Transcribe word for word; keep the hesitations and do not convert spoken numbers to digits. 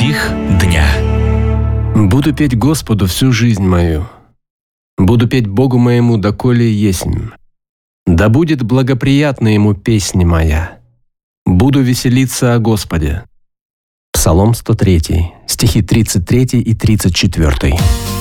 Стих дня. Буду петь Господу всю жизнь мою. Буду петь Богу моему, доколе есмь. Да будет благоприятна Ему песня моя. Буду веселиться о Господе. Псалом сто три, стихи тридцать три и тридцать четыре.